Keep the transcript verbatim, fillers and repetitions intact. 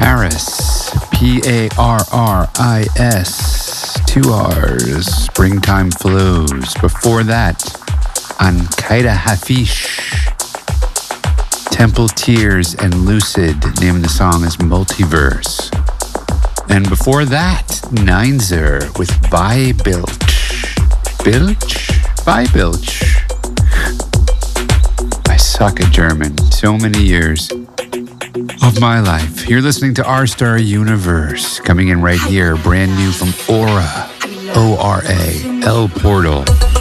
Paris, P A R R I S, two R's, Springtime Flows. Before that, Ankaida Hafish, Temple Tears and Lucid, name of the song is Multiverse. And before that, Ninezer with Vi Bilch. Bilch? Vi Bilch. I suck at German. So many years of my life. You're listening to R Star Universe, coming in right here, brand new from Aura, O R A, El Portal.